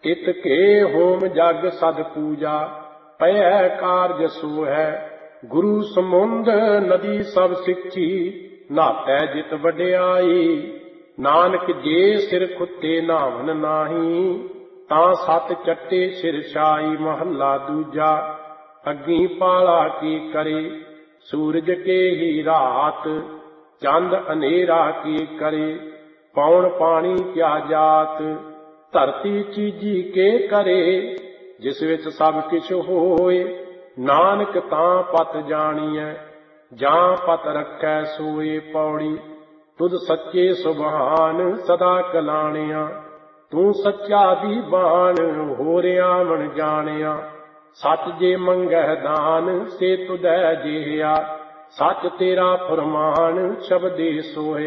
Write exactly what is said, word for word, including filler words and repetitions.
इत के होम जग सद पूजा, पै कारज सो है। गुरु समुंद नदी सब सिक्खी, नातै जित वड्याई। नानक जे सिर खुते नावन नाही, तां सत चट्टे सिर छाई। महला दूजा। अग्नि पाला की करे, सूरज के ही रात। चंद अनेरा की करे, पौन पानी क्या जात। धरती चीजी के करे, जिस विच सब किछ होए। नानक तां पत जानिए, जां पत रखै सोए। पौड़ी। तुद सच्चे सुभान सदा कलाणिया, तू सच्चा दीवान होरिया मन जानिया। सच जे मंगह दान, से तुदै जेहिया। सच तेरा फरमान शब्दे सोए।